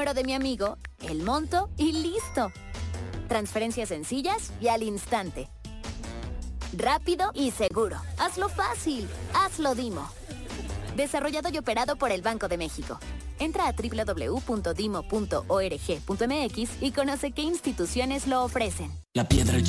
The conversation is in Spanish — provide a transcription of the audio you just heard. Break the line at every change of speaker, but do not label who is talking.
número de mi amigo, el monto y listo. Transferencias sencillas y al instante. Rápido y seguro. Hazlo fácil. Hazlo Dimo. Desarrollado y operado por el Banco de México. Entra a www.dimo.org.mx y conoce qué instituciones lo ofrecen.
La piedra